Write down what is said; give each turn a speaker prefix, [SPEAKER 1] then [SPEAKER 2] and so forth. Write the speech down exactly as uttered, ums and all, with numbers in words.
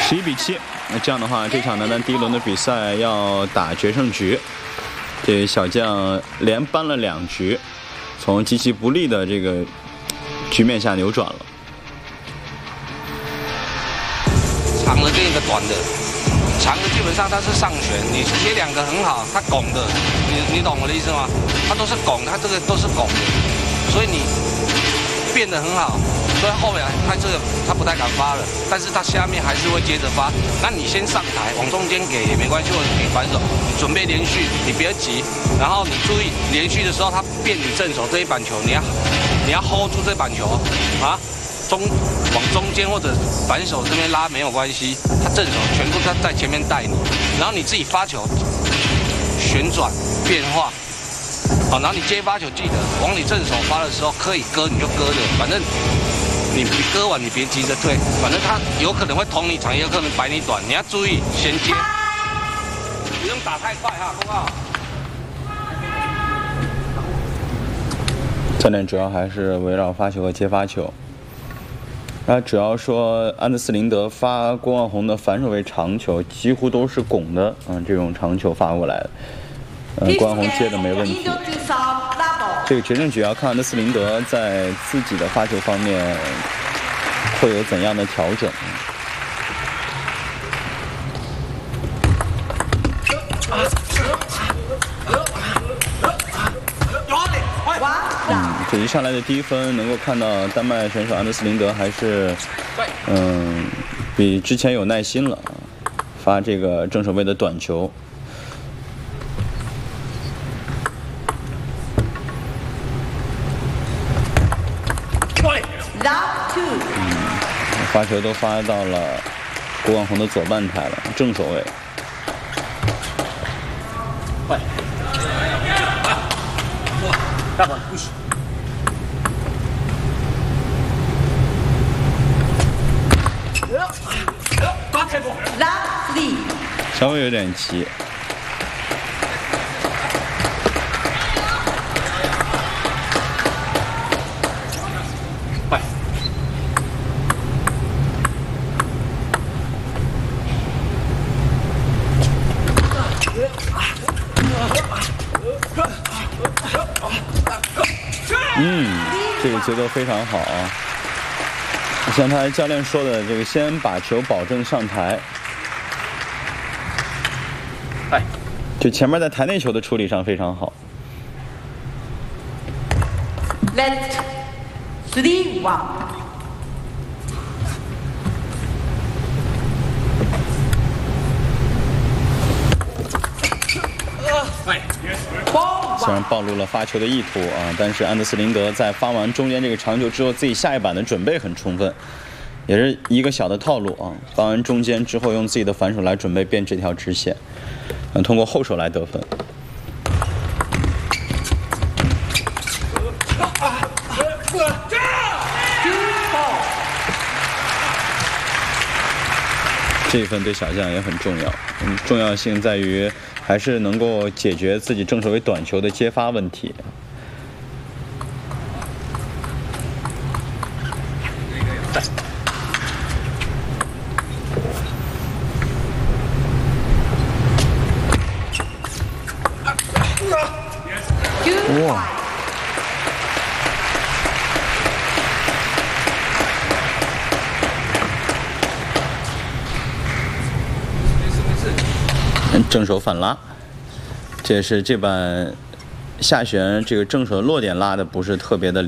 [SPEAKER 1] 十一比七，那这样的话，这场男单第一轮的比赛要打决胜局。这小将连扳了两局，从极其不利的这个局面下扭转了。
[SPEAKER 2] 长的跟一个短的，长的基本上它是上旋，你接两个很好，它拱的，你你懂我的意思吗？它都是拱，它这个都是拱的，所以你变得很好。 所以后面他这个他不太敢发了，但是他下面还是会接着发。那你先上台往中间给也没关系，或者给反手，你准备连续，你别急。然后你注意连续的时候，他变你正手这一板球，你要你要 hold 住这板球啊，中往中间或者反手这边拉没有关系，他正手全部他在前面带你，然后你自己发球旋转变化。 好，然后你接发球记得往你正手发的时候可以割你就割的，反正你你割完你别急着退，反正他有可能会捅你长，也有可能摆你短，你要注意衔接，不用打太快哈，好不好？
[SPEAKER 1] 教练主要还是围绕发球和接发球。他主要说安德斯林德发郭万宏的反手位长球几乎都是拱的，嗯，这种长球发过来的。 呃，关宏接的没问题。这个决胜局要看安德斯林德在自己的发球方面会有怎样的调整。嗯，这一上来的第一分能够看到丹麦选手安德斯林德还是嗯比之前有耐心了，发这个正手位的短球。 嗯，发球都发到了郭万宏的左半台了，正手位。快！大宝，稍微有点急。 嗯，这个节奏非常好啊！像他教练说的，这个先把球保证上台。哎，就前面在台内球的处理上非常好。
[SPEAKER 3] Left three one。
[SPEAKER 1] 虽然暴露了发球的意图啊，但是安德斯林德在发完中间这个长球之后，自己下一板的准备很充分，也是一个小的套路啊。发完中间之后，用自己的反手来准备变这条直线，嗯，通过后手来得分。这一分对小将也很重要，嗯，重要性在于还是能够解决自己正手为短球的接发问题。哇！ 正手反拉，这也是这板下旋这个正手的落点拉的不是特别的。